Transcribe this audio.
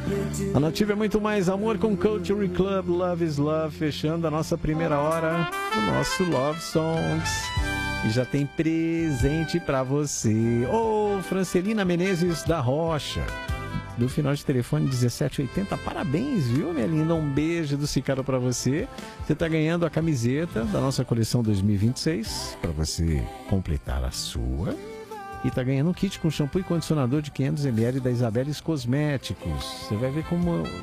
A Nativa é muito mais amor com Culture Club, Love is Love, fechando a nossa primeira hora do nosso Love Songs. E já tem presente pra você. Ô, Francelina Menezes da Rocha, do final de telefone 1780. Parabéns, viu, minha linda? Um beijo do Cicaro pra você. Você tá ganhando a camiseta da nossa coleção 2026 pra você completar a sua. E tá ganhando um kit com shampoo e condicionador de 500 ml da Isabeles Cosméticos. Você vai ver como